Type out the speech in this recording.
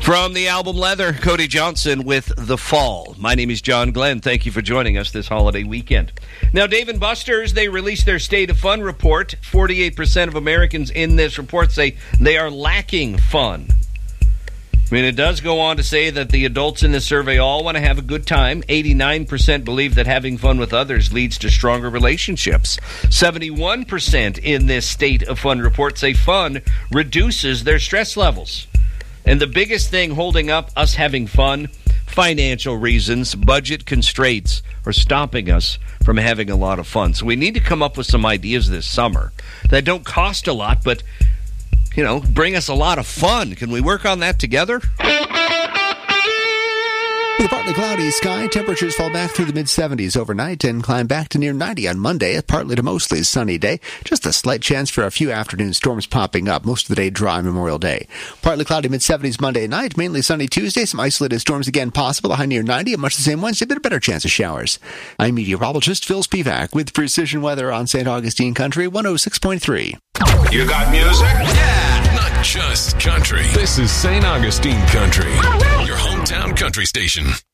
From the album Leather, Cody Johnson with The Fall. My name is John Glenn. Thank you for joining us this holiday weekend. Now, Dave & Buster's, they released their State of Fun report. 48% of Americans in this report say they are lacking fun. I mean, it does go on to say that the adults in this survey all want to have a good time. 89% believe that having fun with others leads to stronger relationships. 71% in this State of Fun report say fun reduces their stress levels. And the biggest thing holding up us having fun, financial reasons, budget constraints are stopping us from having a lot of fun. So we need to come up with some ideas this summer that don't cost a lot, but bring us a lot of fun. Can we work on that together? With a partly cloudy sky, temperatures fall back through the mid-70s overnight and climb back to near 90 on Monday, a partly to mostly sunny day. Just a slight chance for a few afternoon storms popping up. Most of the day dry Memorial Day. Partly cloudy mid-70s Monday night, mainly sunny Tuesday. Some isolated storms again possible, a high near 90, and much the same Wednesday, but a better chance of showers. I'm meteorologist Phil Spivak with Precision Weather on St. Augustine Country 106.3. You got music? Yeah, not just country. This is St. Augustine Country, your hometown country station.